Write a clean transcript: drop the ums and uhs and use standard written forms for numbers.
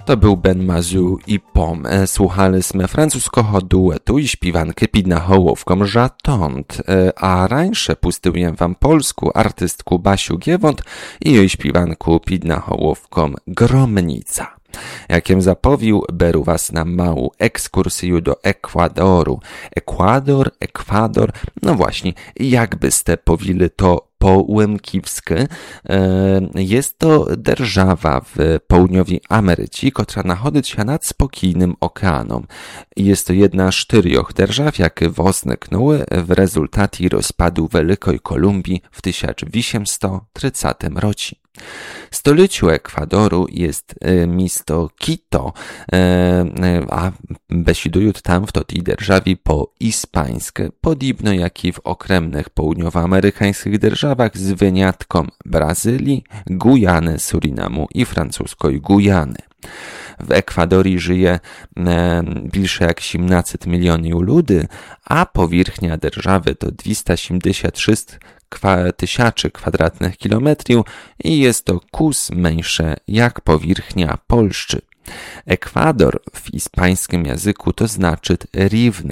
To był Ben Mazu i Pom. Słuchaliśmy francuskiego duetu i śpiewanki pід nahołówką J'attends, a rańsze pustyłem wam polsku artystku Basiu Giewont i jej śpiewanku pід nahołówką Gromnica. Jakiem zapowił, beru was na małą ekskursję do Ekwadoru. Ekwador, no właśnie, jakbyste powili to po-łemkiwskie. Jest to держава w południowej Ameryce, która nachodzi się nad spokojnym okeanem. Jest to jedna z 4 держав, jakie wozniknęły w rezultacie rozpadu Wielkiej Kolumbii w 1830 roku. Stoliczą Ekwadoru jest miasto Quito, a besidują tam w tej державі po hiszpańsku, podobno jak i w okrętnych południowoamerykańskich державach z wyjątkiem Brazylii, Gujany, Surinamu i francuskiej Gujany. W Ekwadorze żyje bliższe jak 17 milionów ludzi, a powierzchnia держаwy to 273 tysięcy kwadratnych kilometrów i jest to kus mniejsze jak powierzchnia Polszczy. Ekwador w hiszpańskim języku to znaczy równy,